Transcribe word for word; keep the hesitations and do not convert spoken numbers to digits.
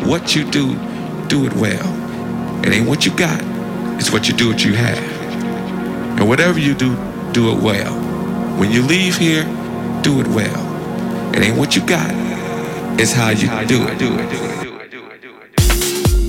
what you do, do it well. It ain't what you got, it's what you do, what you have. And whatever you do, do it well. When you leave here, do it well. It ain't what you got, it's how you do it. Do it. Do it. Do it.